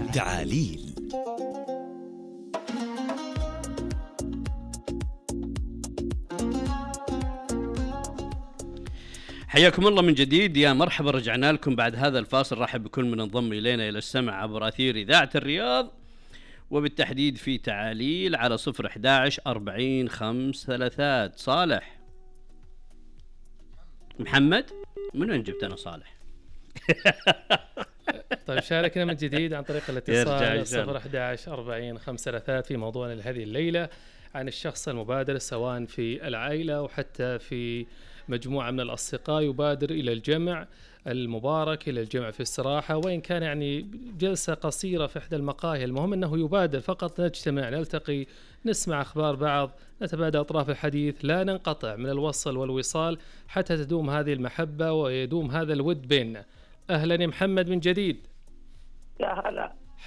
تعاليل. حياكم الله من جديد، يا مرحبا، رجعنا لكم بعد هذا الفاصل. رحب بكل من انضم إلينا إلى السمع عبر أثير إذاعة الرياض، وبالتحديد في تعاليل على 011-40-533. صالح محمد، من وين جبت أنا صالح؟ طيب شاركنا من جديد عن طريق الاتصال 011-40-533 في موضوعنا لهذه الليلة عن الشخص المبادر، سواء في العائلة وحتى في مجموعة من الأصدقاء، يبادر إلى الجمع المبارك، إلى الجمع في استراحة، وإن كان يعني جلسة قصيرة في إحدى المقاهي، المهم أنه يبادر، فقط نجتمع، نلتقي، نسمع أخبار بعض، نتبادل أطراف الحديث، لا ننقطع من الوصل والوصال حتى تدوم هذه المحبة ويدوم هذا الود بيننا. أهلا يا محمد من جديد. يا هلا